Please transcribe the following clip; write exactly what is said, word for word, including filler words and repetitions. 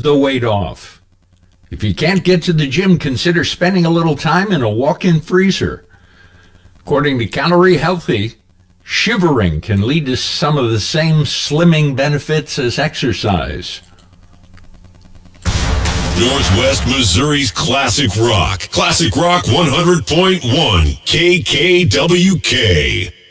the weight off. If you can't get to the gym, consider spending a little time in a walk-in freezer. According to Calorie Healthy, shivering can lead to some of the same slimming benefits as exercise. Northwest Missouri's Classic Rock. Classic Rock one hundred point one K K W K.